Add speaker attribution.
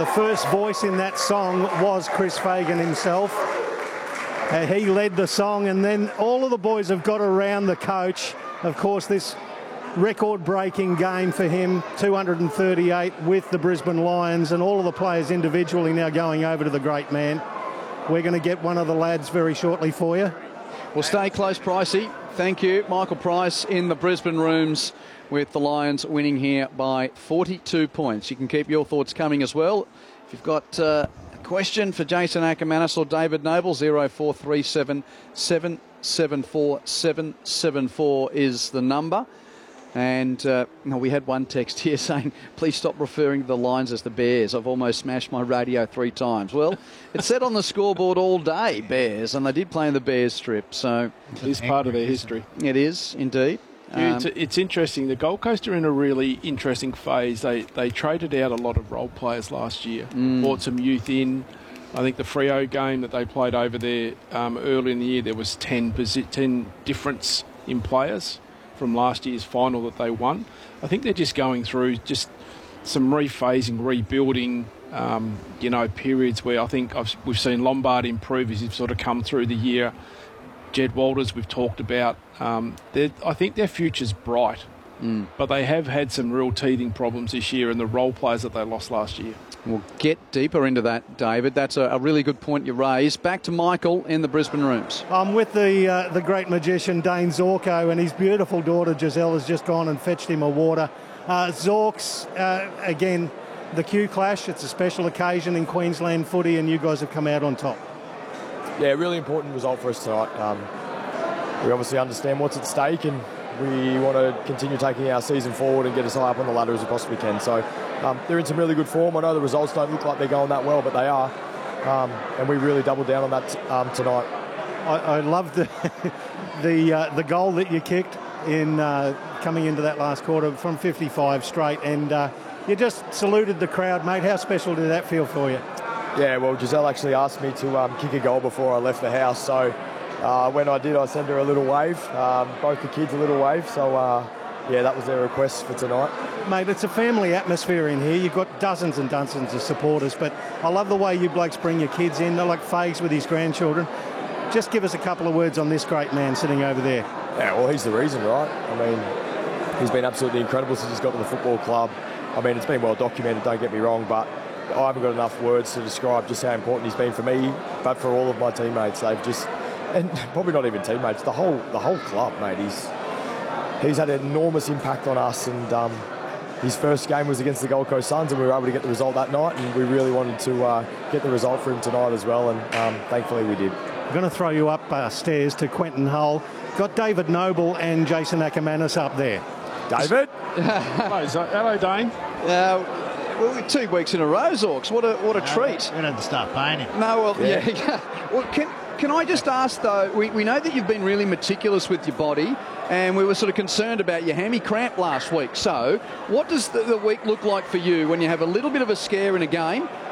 Speaker 1: first voice in that song was Chris Fagan himself. He led the song, and then all of the boys have got around the coach. Of course, this record-breaking game for him, 238 with the Brisbane Lions, and all of the players individually now going over to the great man. We're going to get one of the lads very shortly for you.
Speaker 2: Well, stay close, Pricey. Thank you. Michael Price in the Brisbane rooms with the Lions winning here by 42 points. You can keep your thoughts coming as well. If you've got a question for Jason Ackermanis or David Noble, 0437 774 774 is the number. And we had one text here saying, please stop referring to the Lions as the Bears. I've almost smashed my radio 3 times. Well, it said on the scoreboard all day, Bears, and they did play in the Bears strip. So
Speaker 3: it is part of their history.
Speaker 2: It is, indeed.
Speaker 3: It's interesting. The Gold Coast are in a really interesting phase. They traded out a lot of role players last year, brought some youth in. I think the Freo game that they played over there early in the year, there was 10 difference in players from last year's final that they won. I think they're just going through just some rephasing, rebuilding, periods where I think we've seen Lombard improve as he's sort of come through the year. Jed Walters, we've talked about. I think their future's bright, but they have had some real teething problems this year and the role players that they lost last year.
Speaker 2: We'll get deeper into that, David. That's a really good point you raised. Back to Michael in the Brisbane rooms.
Speaker 1: I'm with the great magician Dane Zorko, and his beautiful daughter Giselle has just gone and fetched him a water. Zorks, again, the Q clash. It's a special occasion in Queensland footy, and you guys have come out on top.
Speaker 4: Yeah, really important result for us tonight. We obviously understand what's at stake, and we want to continue taking our season forward and get us high up on the ladder as we possibly can. So they're in some really good form. I know the results don't look like they're going that well, but they are. And we really doubled down on that tonight.
Speaker 1: I love the goal that you kicked in coming into that last quarter from 55 straight, and you just saluted the crowd, mate. How special did that feel for you?
Speaker 4: Yeah, well, Giselle actually asked me to kick a goal before I left the house, so when I did, I sent her a little wave, both the kids a little wave, so yeah, that was their request for tonight.
Speaker 1: Mate, it's a family atmosphere in here. You've got dozens and dozens of supporters, but I love the way you blokes bring your kids in. They're like Fags with his grandchildren. Just give us a couple of words on this great man sitting over there.
Speaker 4: Yeah, well, he's the reason, right? I mean, he's been absolutely incredible since he's got to the football club. I mean, it's been well documented, don't get me wrong, but I haven't got enough words to describe just how important he's been for me, but for all of my teammates. They've just, and probably not even teammates, the whole club, mate. He's had an enormous impact on us, and his first game was against the Gold Coast Suns, and we were able to get the result that night, and we really wanted to get the result for him tonight as well, and thankfully we did.
Speaker 1: I'm going to throw you up stairs to Quentin Hull. Got David Noble and Jason Ackermanis up there.
Speaker 4: David?
Speaker 3: Hello, Dane.
Speaker 2: Well, 2 weeks in a row, Zorks. What a treat.
Speaker 5: We don't have to start paying him.
Speaker 2: No, well, yeah. Well, can I just ask, though, we know that you've been really meticulous with your body, and we were sort of concerned about your hammy cramp last week. So what does the week look like for you when you have a little bit of a scare in a game